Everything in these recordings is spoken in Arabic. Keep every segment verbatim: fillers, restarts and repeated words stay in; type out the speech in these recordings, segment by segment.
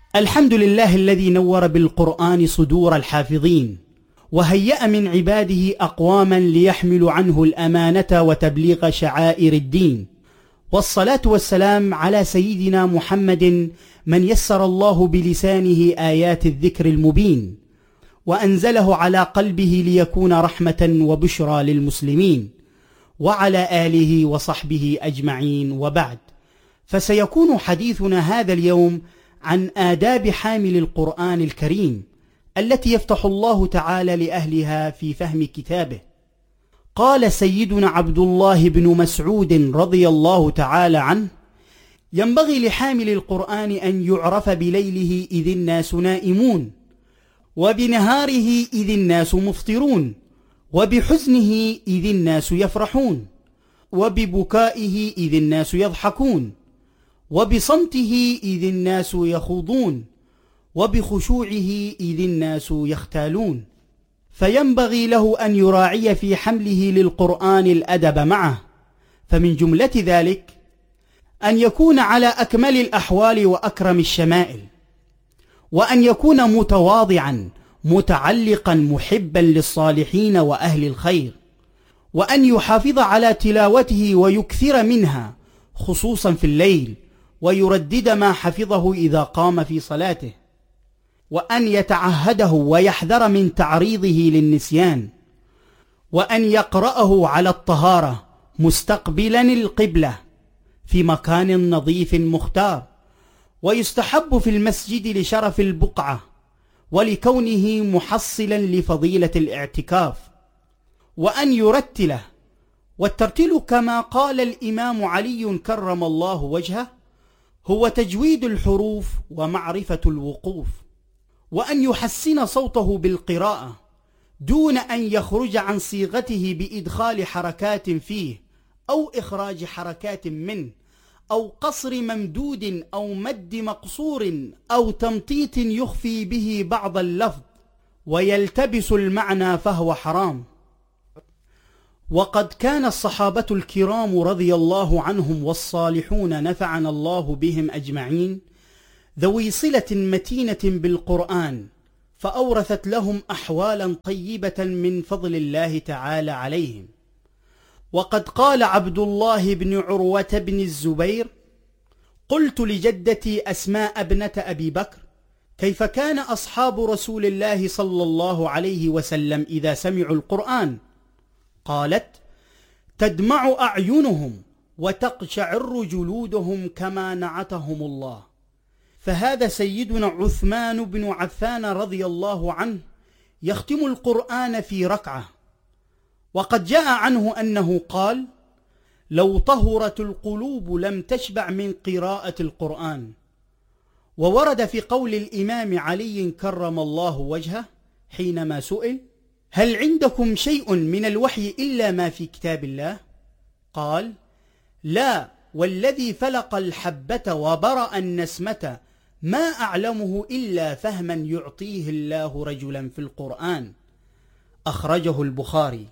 الحمد لله الذي نور بالقرآن صدور الحافظين، وهيأ من عباده أقواما ليحملوا عنه الأمانة وتبليغ شعائر الدين. والصلاة والسلام على سيدنا محمد من يسر الله بلسانه آيات الذكر المبين، وأنزله على قلبه ليكون رحمة وبشرى للمسلمين، وعلى آله وصحبه أجمعين. وبعد، فسيكون حديثنا هذا اليوم عن آداب حامل القرآن الكريم التي يفتح الله تعالى لأهلها في فهم كتابه. قال سيدنا عبد الله بن مسعود رضي الله تعالى عنه: ينبغي لحامل القرآن أن يعرف بليله إذ الناس نائمون، وبنهاره إذ الناس مفطرون، وبحزنه إذ الناس يفرحون، وببكائه إذ الناس يضحكون، وبصمته إذ الناس يخوضون، وبخشوعه إذ الناس يختالون. فينبغي له أن يراعي في حمله للقرآن الأدب معه، فمن جملة ذلك أن يكون على أكمل الأحوال وأكرم الشمائل، وأن يكون متواضعا متعلقا محبا للصالحين وأهل الخير، وأن يحافظ على تلاوته ويكثر منها خصوصا في الليل، ويردد ما حفظه إذا قام في صلاته، وأن يتعهده ويحذر من تعريضه للنسيان، وأن يقرأه على الطهارة مستقبلا القبلة في مكان نظيف مختار، ويستحب في المسجد لشرف البقعة ولكونه محصلا لفضيلة الاعتكاف، وأن يرتله، والترتيل كما قال الإمام علي كرم الله وجهه هو تجويد الحروف ومعرفة الوقوف، وأن يحسن صوته بالقراءة دون أن يخرج عن صيغته بإدخال حركات فيه أو إخراج حركات منه، أو قصر ممدود أو مد مقصور أو تمطيط يخفي به بعض اللفظ ويلتبس المعنى فهو حرام. وقد كان الصحابة الكرام رضي الله عنهم والصالحون نفعنا الله بهم أجمعين ذوي صلة متينة بالقرآن، فأورثت لهم أحوالا طيبة من فضل الله تعالى عليهم. وقد قال عبد الله بن عروة بن الزبير: قلت لجدتي أسماء ابنة أبي بكر: كيف كان أصحاب رسول الله صلى الله عليه وسلم إذا سمعوا القرآن؟ قالت: تدمع أعينهم وتقشعر جلودهم كما نعتهم الله. فهذا سيدنا عثمان بن عفان رضي الله عنه يختم القرآن في ركعة. وقد جاء عنه أنه قال: لو طهرت القلوب لم تشبع من قراءة القرآن. وورد في قول الإمام علي كرم الله وجهه حينما سئل: هل عندكم شيء من الوحي إلا ما في كتاب الله؟ قال: لا، والذي فلق الحبة وبرأ النسمة ما أعلمه إلا فهما يعطيه الله رجلا في القرآن. أخرجه البخاري.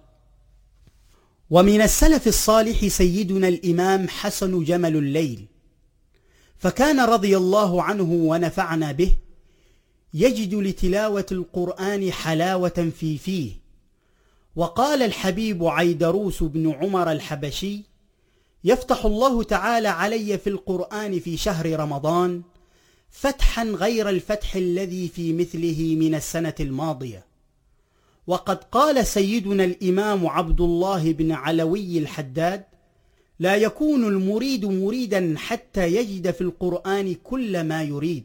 ومن السلف الصالح سيدنا الإمام حسن جمل الليل، فكان رضي الله عنه ونفعنا به يجد لتلاوة القرآن حلاوة في فيه. وقال الحبيب عيدروس بن عمر الحبشي: يفتح الله تعالى علي في القرآن في شهر رمضان فتحا غير الفتح الذي في مثله من السنة الماضية. وقد قال سيدنا الإمام عبد الله بن علوي الحداد: لا يكون المريد مريدا حتى يجد في القرآن كل ما يريد.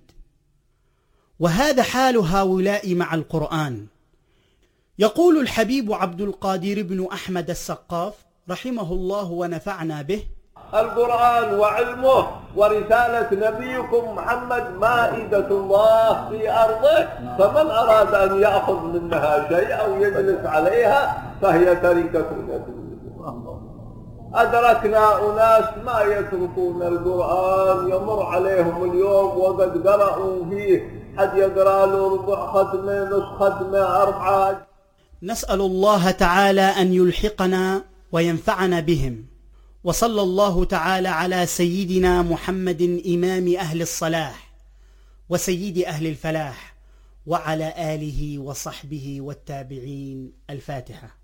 وهذا حال هؤلاء مع القرآن. يقول الحبيب عبد القادر بن أحمد السقاف رحمه الله ونفعنا به: القرآن وعلمه ورسالة نبيكم محمد مائدة الله في أرضه، فمن أراد أن يأخذ منها شيء أو يجلس عليها فهي تركة نبي. أدركنا أناس ما يتركون القرآن، يمر عليهم اليوم وقد قرأوا فيه، حد يقرأ له ربع ختمة نصف ختمة أربعة. نسأل الله تعالى أن يلحقنا وينفعنا بهم. وصلى الله تعالى على سيدنا محمد إمام أهل الصلاح وسيد أهل الفلاح، وعلى آله وصحبه والتابعين. الفاتحة.